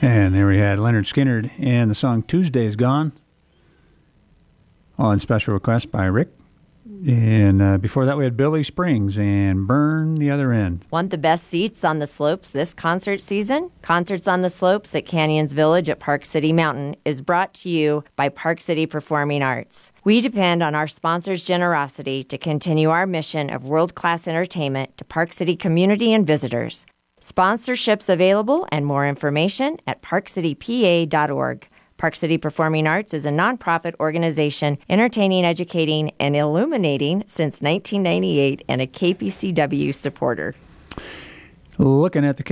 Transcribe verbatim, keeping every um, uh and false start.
And there we had Leonard Skinner and the song Tuesday's Gone on special request by Rick. And uh, before that, we had Billy Springs and Burn the Other End. Want the best seats on the slopes this concert season? Concerts on the Slopes at Canyons Village at Park City Mountain is brought to you by Park City Performing Arts. We depend on our sponsors' generosity to continue our mission of world-class entertainment to Park City community and visitors. Sponsorships available and more information at park city p a dot org. Park City Performing Arts is a nonprofit organization entertaining, educating, and illuminating since nineteen ninety-eight and a K P C W supporter. Looking at the